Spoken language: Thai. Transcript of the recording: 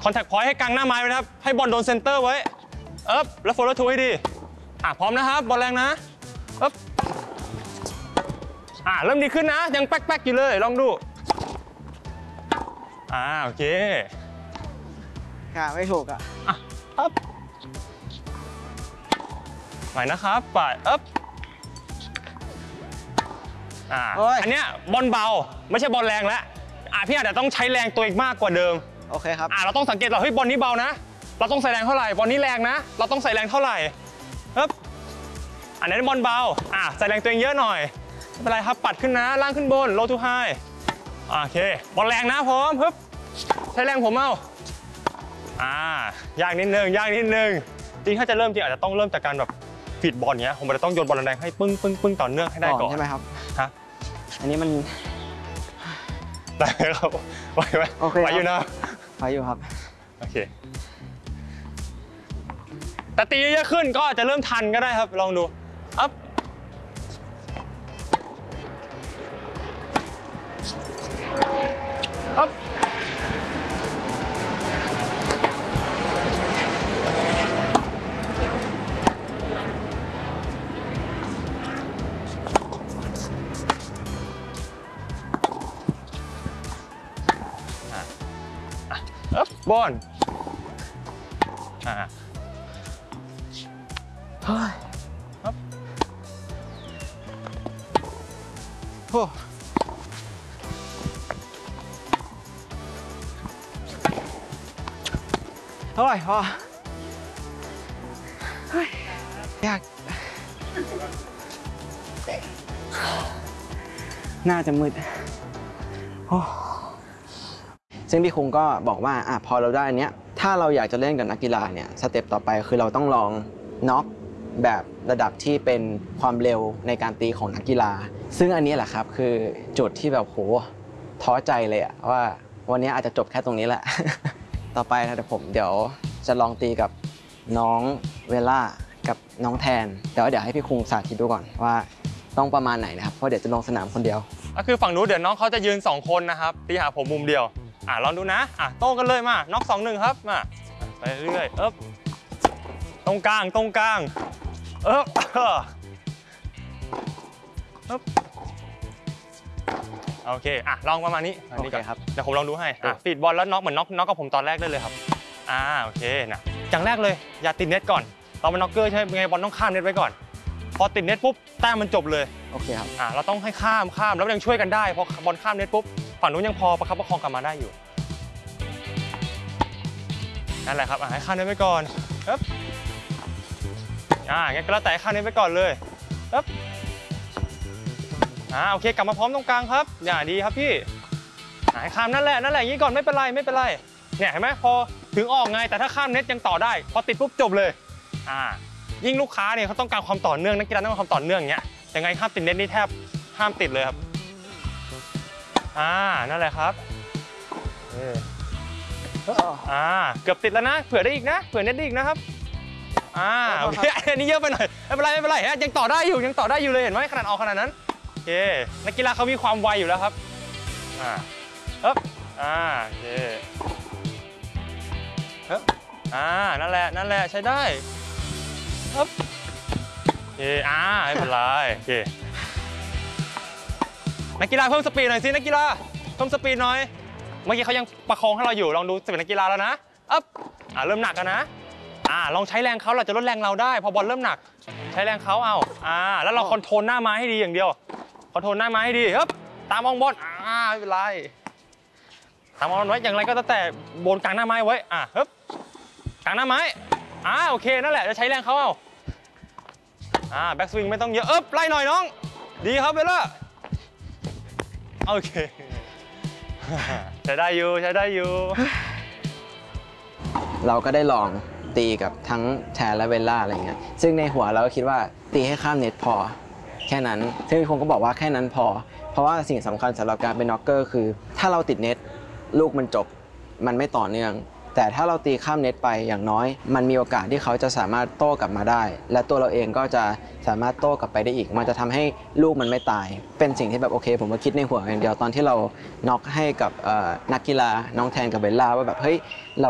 คอนแทคพอยต์ให้กลางหน้าไม้ไว้นะครับให้บอลโดนเซนเตอร์ไว้แล้วโฟล์ทูให้ดีพร้อมนะครับบอลแรงนะเริ่มดีขึ้นนะยังแป๊กอยู่เลยลองดูโอเคไม่ถูกใหม่นะครับไปอันเนี้ยบอลเบาไม่ใช่บอลแรงแล้วพี่อาจจะต้องใช้แรงตัวเองมากกว่าเดิมโอเคครับเราต้องสังเกตเราเฮ้ยบอลนี้เบานะเราต้องใส่แรงเท่าไหร่บอลนี้แรงนะเราต้องใส่แรงเท่าไหร่อันนี้บอลเบาใส่แรงตัวเองเยอะหน่อยไม่เป็นไรครับปัดขึ้นนะล่างขึ้นบน low to high โอเคบอลแรงนะพร้อมใช้แรงผมเอายากนิดนึงจริงถ้าจะเริ่มจริงอาจจะต้องเริ่มจากการแบบฟีดบอลเงี้ยผมจะต้องโยนบอลแรงให้ปึ้งต่อเนื่องให้ได้ก่อนใช่ไหมครับอันนี้มันได้ครับไหวไหมไหวอยู่นะไหวอยู่ครับโอเคแต่ตีเยอะขึ้นก็อาจจะเริ่มทันก็ได้ครับลองดูบอลเฮ้ยพอยากน่าจะมืดซึ่งพี่คุงก็บอกว่าพอเราได้อันเนี้ยถ้าเราอยากจะเล่นกับนักกีฬาเนี่ยสเต็ปต่อไปคือเราต้องลองน็อกแบบระดับที่เป็นความเร็วในการตีของนักกีฬาซึ่งอันนี้แหละครับคือจุดที่แบบโหท้อใจเลยว่าวันนี้อาจจะจบแค่ตรงนี้แหละ ต่อไปนะเดี๋ยวจะลองตีกับน้องเวล่ากับน้องแทนเดี๋ยวให้พี่คุงสาธิตดูก่อนว่าต้องประมาณไหนนะครับเพราะเดี๋ยวจะลงสนามคนเดียวก็คือฝั่งนู้นเดี๋ยวน้องเขาจะยืน2คนนะครับตีหาผมมุมเดียวลองดูนะโต้กันเลยมาน็อก2-1ครับมาไปเรื่อยตรงกลางโอเคลองประมาณนี้โอเคครับเดี๋ยวผมลองดูให้ฟีดบอลแล้วน็อกเหมือนน็อกกับผมตอนแรกได้เลยครับโอเคนะอย่างแรกเลยอย่าติดเน็ตก่อนเราเป็นน็อกเกอร์ใช่ไงบอลต้องข้ามเน็ตไว้ก่อนพอติดเน็ตปุ๊บแต้มมันจบเลยโอเคครับเราต้องให้ข้ามแล้วยังช่วยกันได้พอบอลข้ามเน็ตปุ๊บฝั่งนู้นยังพอประคับประคองกลับมาได้อยู่นั่นแหละครับให้ข้ามเน็ตไว้ก่อนงั้นก็แล้วแต่ข้ามเน็ตไว้ก่อนเลยโอเคกลับมาพร้อมตรงกลางครับดีครับพี่ให้ข้ามนั่นแหละอย่างนี้ก่อนไม่เป็นไรเนี่ยเห็นไหมพอถึงออกไงแต่ถ้าข้ามเน็ตยังต่อได้พอติดปุ๊บจบเลยยิ่งลูกค้าเนี่ยเขาต้องการความต่อเนื่องนักกีฬาต้องการความต่อเนื่องอย่างเงี้ยยังไงห้ามติดเน็ตนี่แทบห้ามติดเลยครับนั่นแหละครับเกือบติดแล้วนะเผื่อได้อีกนะเผื่อเน็ตได้อีกนะครับโอเคอันนี้เยอะไปหน่อยไม่เป็นไรยังต่อได้อยู่เลยเห็นไหมขนาดออกขนาดนั้นโอเคนักกีฬาเขามีความไวอยู่แล้วครับโอเคนั่นแหละใช้ได้โอเคไม่เป็นไรโอเคนักกีฬาเพิ่มสปีดหน่อยสินักกีฬาเพิ่มสปีดหน่อยเมื่อกี้เขายังประคองให้เราอยู่ลองดูสปีดนักกีฬาแล้วนะเริ่มหนักกันนะลองใช้แรงเขาเราจะลดแรงเราได้พอบอลเริ่มหนักใช้แรงเขาแล้วเราคอนโทรลหน้าไม้ให้ดีอย่างเดียวคอนโทรลหน้าไม้ให้ดีตามมองบอลไม่เป็นไรตามมองบอลไว้อย่างไรก็แล้วแต่บนกลางหน้าไม้ไว้กลางหน้าไม้โอเคนั่นแหละจะใช้แรงเขาแบ็กสวิงไม่ต้องเยอะไล่หน่อยน้องดีครับเวล่าโอเคใช้ได้อยู่เราก็ได้ลองตีกับทั้งแทนและเวล่าอะไรเงี้ยซึ่งในหัวเราก็คิดว่าตีให้ข้ามเน็ตพอแค่นั้นซึ่งพี่คงก็บอกว่าแค่นั้นพอเพราะว่าสิ่งสำคัญสำหรับการเป็นน็อกเกอร์คือถ้าเราติดเน็ตลูกมันจบมันไม่ต่อเนื่องแต่ถ้าเราตีข้ามเน็ตไปอย่างน้อยมันมีโอกาสที่เขาจะสามารถโต้กลับมาได้และตัวเราเองก็จะสามารถโต้กลับไปได้อีกมันจะทำให้ลูกมันไม่ตายเป็นสิ่งที่แบบโอเคผมก็คิดในหัวอย่างเดียวตอนที่เราน็อกให้กับนักกีฬาน้องแทนกับเบลล่าว่าแบบเฮ้ยเรา